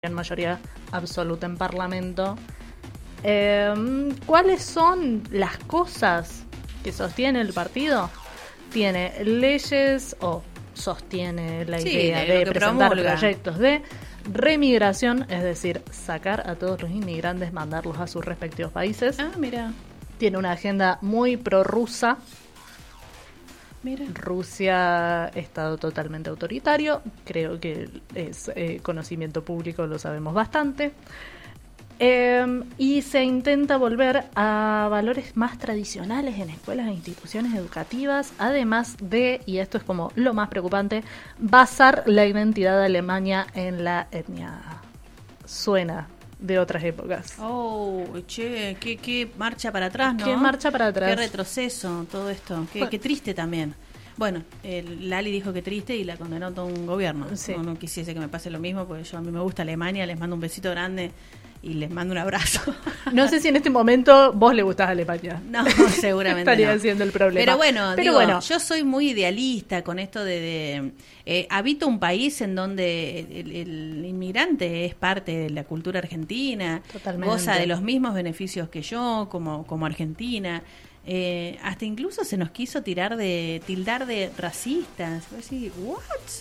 en mayoría absoluta en Parlamento. ¿Cuáles son las cosas que sostiene el partido? Tiene leyes o sostiene la idea de presentar proyectos de remigración, es decir, sacar a todos los inmigrantes, mandarlos a sus respectivos países. Ah, mira. Tiene una agenda muy prorrusa. Mira. Rusia, estado totalmente autoritario, creo que es conocimiento público, lo sabemos bastante. Y se intenta volver a valores más tradicionales en escuelas e instituciones educativas, además de, y esto es como lo más preocupante, basar la identidad de Alemania en la etnia. Suena de otras épocas. Oh, che, qué marcha para atrás, ¿no? Qué marcha para atrás. Qué retroceso, todo esto. Qué triste también. Bueno, Lali dijo que triste y la condenó todo un gobierno. Sí. No quisiese que me pase lo mismo, porque a mí me gusta Alemania, les mando un besito grande y les mando un abrazo. No sé si en este momento vos le gustás a Alemania. No, seguramente estaría no. siendo el problema. Pero bueno, yo soy muy idealista con esto de habito un país en donde el inmigrante es parte de la cultura argentina, totalmente. Goza de los mismos beneficios que yo como argentina. Hasta incluso se nos quiso tildar de racistas. Decir, ¿what?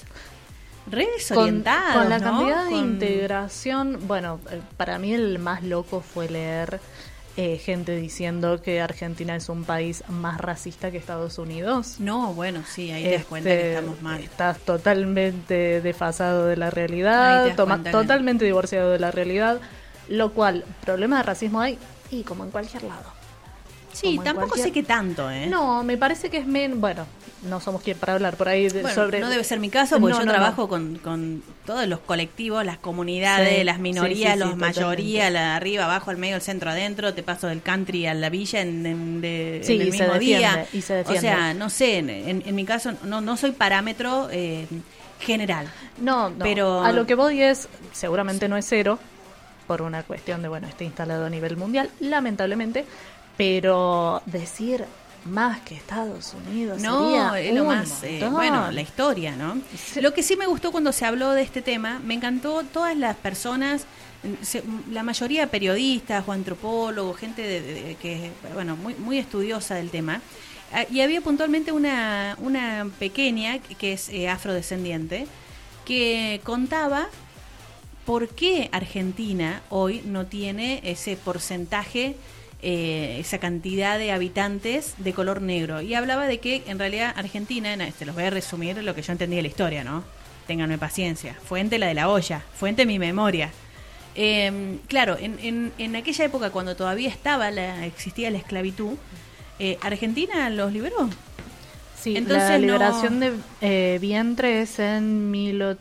Re desorientados, con la ¿no? cantidad de integración, bueno, para mí el más loco fue leer gente diciendo que Argentina es un país más racista que Estados Unidos. No, bueno, sí, ahí te das cuenta que estamos mal. Estás totalmente desfasado de la realidad, totalmente divorciado de la realidad, lo cual, problema de racismo hay, y como en cualquier lado. Sí, tampoco sé qué tanto, ¿eh? No, me parece que es bueno, no somos quien para hablar por ahí sobre... No debe ser mi caso, porque yo trabajo con todos los colectivos, las comunidades, sí, las minorías, sí, los mayorías, la arriba, abajo, al medio, al centro, adentro, te paso del country a la villa en el mismo día. Y se defiende. O sea, no sé, en mi caso no soy parámetro general. No, pero a lo que voy es, seguramente no es cero, por una cuestión de, bueno, está instalado a nivel mundial, lamentablemente, pero decir más que Estados Unidos no, sería es lo más bueno, la historia, ¿no? Sí. Lo que sí me gustó cuando se habló de este tema, me encantó todas las personas, la mayoría periodistas o antropólogos, gente que bueno, muy estudiosa del tema, y había puntualmente una pequeña que es afrodescendiente que contaba por qué Argentina hoy no tiene ese porcentaje, esa cantidad de habitantes de color negro, y hablaba de que en realidad Argentina, se los voy a resumir lo que yo entendí de la historia, ¿no? Ténganme paciencia, fuente la de la olla, fuente mi memoria. Claro, en aquella época cuando todavía existía la esclavitud, Argentina los liberó. Sí, entonces la liberación de vientre es en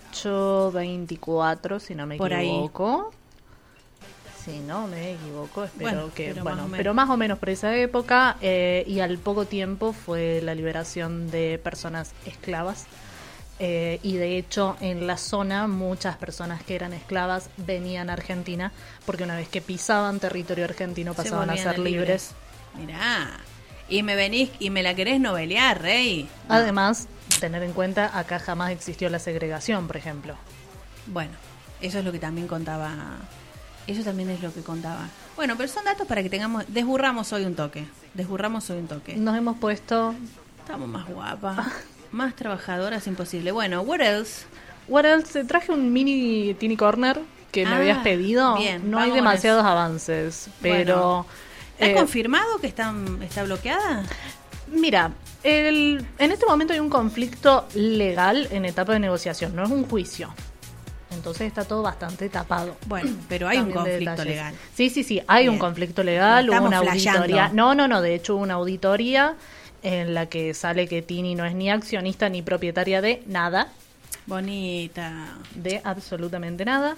1824, si no me equivoco. Si no me equivoco, espero pero más o menos por esa época, y al poco tiempo fue la liberación de personas esclavas, y de hecho en la zona muchas personas que eran esclavas venían a Argentina, porque una vez que pisaban territorio argentino pasaban a ser libres. Mirá, y me venís y me la querés novelear, rey. No. Además, tener en cuenta, acá jamás existió la segregación, por ejemplo. Bueno, eso es lo que también contaba. Eso también es lo que contaba. Bueno, pero son datos para que tengamos... Desburramos hoy un toque. Nos hemos puesto... Estamos más guapas, más trabajadoras, imposible. Bueno, what else? Traje un mini Tiny Corner que me habías pedido. Bien, no hay demasiados avances, pero... Bueno, ¿está confirmado que está bloqueada? Mira, en este momento hay un conflicto legal en etapa de negociación, no es un juicio. Entonces está todo bastante tapado. Bueno, pero hay un conflicto legal. Sí, hay un conflicto legal, hubo una auditoría. No, de hecho hubo una auditoría en la que sale que Tini no es ni accionista ni propietaria de nada. Bonita. De absolutamente nada.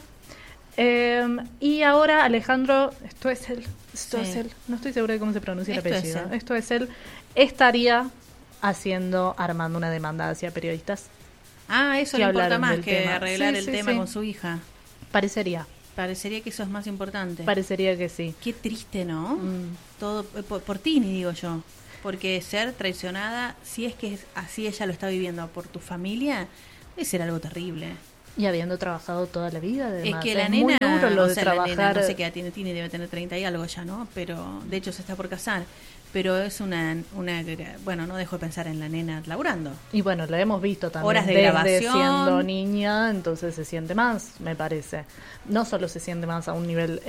Y ahora Alejandro Stoessel, no estoy segura de cómo se pronuncia el apellido. Stoessel estaría armando una demanda hacia periodistas. Eso le importa más que arreglar el tema con su hija. Parecería que eso es más importante. Parecería que sí. Qué triste, ¿no? Todo por Tini, digo yo. Porque ser traicionada, si es que así ella lo está viviendo por tu familia, debe ser algo terrible. Y habiendo trabajado toda la vida, además. Es que la nena, muy duro lo de trabajar. La nena, no sé qué edad tiene, debe tener 30 y algo ya, ¿no? Pero de hecho se está por casar. Pero es una bueno, no dejo de pensar en la nena laburando. Y bueno, la hemos visto también. Horas de desde grabación. Siendo niña, entonces se siente más, me parece. No solo se siente más a un nivel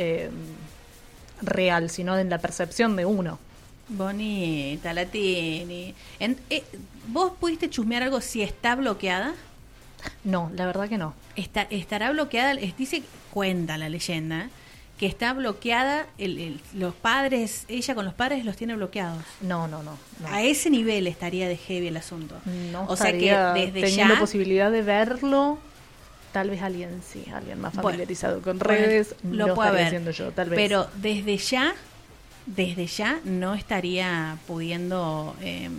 real, sino en la percepción de uno. Bonita, la Tini. ¿Vos pudiste chusmear algo si está bloqueada? No, la verdad que no. Estará bloqueada, cuenta la leyenda, que está bloqueada, los padres, ella con los padres los tiene bloqueados. No. A ese nivel estaría de heavy el asunto. No, o sea que desde teniendo ya posibilidad de verlo, tal vez alguien más familiarizado con redes, lo no puede estaría ver. haciendo yo, tal vez. Pero desde ya no estaría pudiendo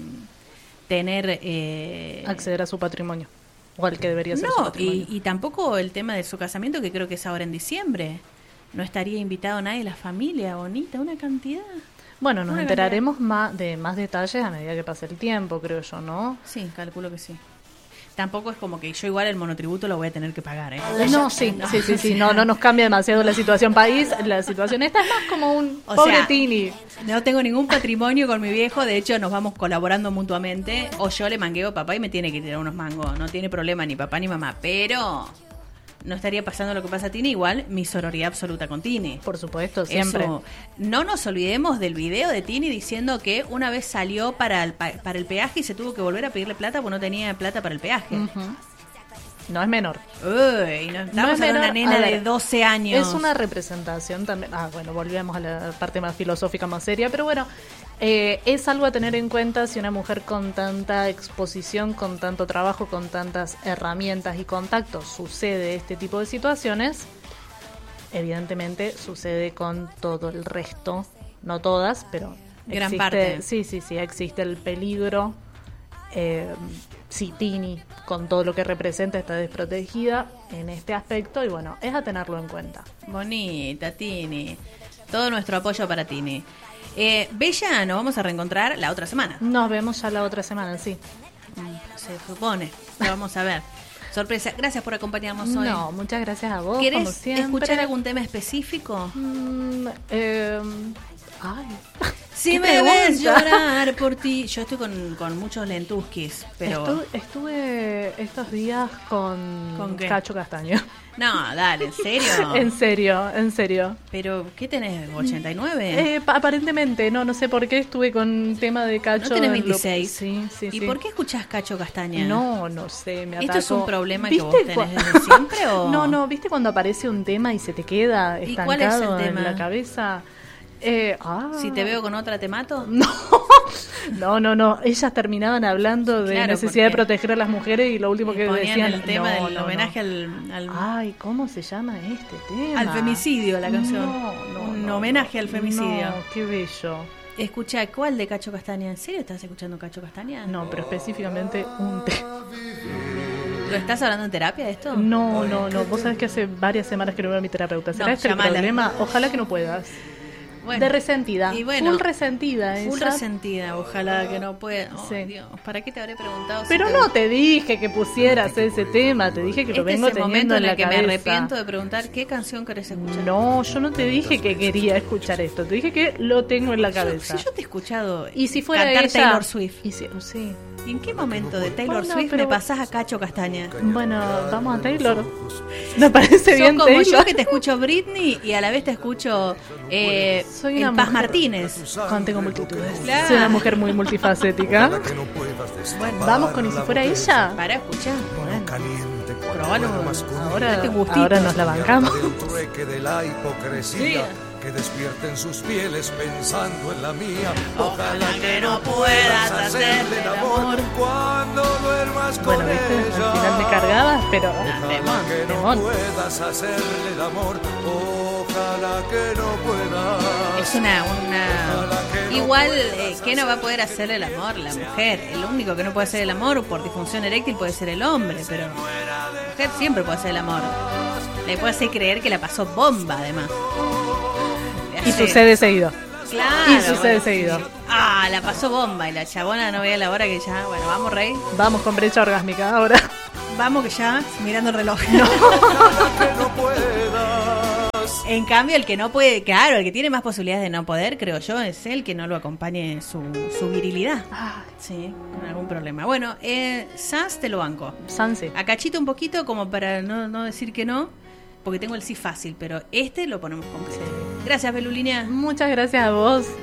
tener acceder a su patrimonio, o al que debería ser su patrimonio. Y tampoco el tema de su casamiento, que creo que es ahora en diciembre. No estaría invitado nadie de la familia, bonita, una cantidad. Bueno, nos enteraremos de más detalles a medida que pase el tiempo, creo yo, ¿no? Sí, calculo que sí. Tampoco es como que yo igual el monotributo lo voy a tener que pagar, ¿eh? No, sí, no nos cambia demasiado la situación país. La situación esta es más como un pobre Tini. No tengo ningún patrimonio con mi viejo, de hecho nos vamos colaborando mutuamente. O yo le mangueo a papá y me tiene que tirar unos mangos. No tiene problema ni papá ni mamá, pero no estaría pasando lo que pasa a Tini, igual mi sororidad absoluta con Tini. Por supuesto, siempre. Eso. No nos olvidemos del video de Tini diciendo que una vez salió para el peaje y se tuvo que volver a pedirle plata porque no tenía plata para el peaje. Uh-huh. No es menor. Uy, no es menor. Una nena de 12 años. Es una representación también. Bueno, volvemos a la parte más filosófica, más seria, pero bueno, es algo a tener en cuenta si una mujer con tanta exposición, con tanto trabajo, con tantas herramientas y contactos sucede este tipo de situaciones. Evidentemente sucede con todo el resto, no todas, pero gran parte. Sí, existe el peligro. Si Tini, con todo lo que representa, está desprotegida en este aspecto, y bueno, es a tenerlo en cuenta. Bonita, Tini. Todo nuestro apoyo para Tini. Bella, nos vamos a reencontrar la otra semana. Nos vemos ya la otra semana, sí. Se supone. Lo vamos a ver. Sorpresa. Gracias por acompañarnos hoy. No, muchas gracias a vos. ¿Querés como siempre escuchar algún tema específico? Ay. Si me ves llorar por ti. Yo estoy con muchos lentuskis, pero estuve estos días con Cacho Castaño. No, dale, ¿en serio? En serio. ¿Pero qué tenés, 89? Aparentemente, no sé por qué estuve con tema de Cacho. ¿No tenés 26? Sí. ¿Y por qué escuchás Cacho Castaña? No sé, me atacó. ¿Esto es un problema que vos tenés desde siempre o...? No, ¿viste cuando aparece un tema y se te queda estancado? ¿Y cuál es el tema? En la cabeza? Si te veo con otra, ¿te mato? No. Ellas terminaban hablando de necesidad de proteger a las mujeres y lo último que decían el tema del homenaje al... Ay, ¿cómo se llama este tema? Al femicidio, la canción. Un homenaje al femicidio. No, qué bello. Escucha, ¿cuál de Cacho Castaña? ¿En serio estás escuchando Cacho Castaña? No, pero específicamente un tema. ¿Lo estás hablando en terapia esto? No. Vos sabés que hace varias semanas que no veo a mi terapeuta. ¿Será este el problema? Ojalá que no puedas. Bueno, de resentida. Y bueno, full resentida. Full resentida, ojalá que no pueda. Oh, sí. Dios, ¿para qué te habré preguntado? Pero no te dije que pusieras ese tema, te dije que lo vengo teniendo en la cabeza. Me arrepiento de preguntar qué canción querés escuchar. No, yo no te dije que quería escuchar esto, te dije que lo tengo en la cabeza. Si yo te he escuchado y si fuera cantar ella, Taylor Swift. Sí. ¿Y en qué momento de Taylor Swift me pasás a Cacho Castaña? Bueno, vamos a Taylor. ¿Me parece bien como Taylor? Yo que te escucho Britney y a la vez te escucho Soy una Paz mujer, Martínez. Tengo multitudes. Claro. Soy una mujer muy multifacética. Bueno, vamos con ¿y si fuera ella? Para escuchar. Bueno, probalo. Ahora nos la bancamos. Sí. Que despierten sus pieles pensando en la mía. Ojalá que no puedas hacerle el amor cuando duermas con ella. ella. Al final me cargabas, pero ojalá que no puedas hacerle el amor. Ojalá que no puedas. Es una igual que no va a poder hacer el amor la mujer. El único que no puede hacer el amor por disfunción eréctil puede ser el hombre, pero la mujer siempre puede hacer el amor. Le puede hacer creer que la pasó bomba, además. Y sucede seguido. Claro. Y sucede seguido. La pasó bomba y la chabona no veía la hora que ya... Bueno, vamos, Rey. Vamos con brecha orgásmica ahora. vamos que ya, mirando el reloj. No. Que no puedas. En cambio, el que no puede, claro, el que tiene más posibilidades de no poder, creo yo, es el que no lo acompañe su virilidad. Sí, con algún problema. Bueno, Sanz te lo banco. Sanz sí. A Cachito un poquito como para no decir que no, porque tengo el sí fácil, pero este lo ponemos completo. Sí. Gracias, Belulina. Muchas gracias a vos.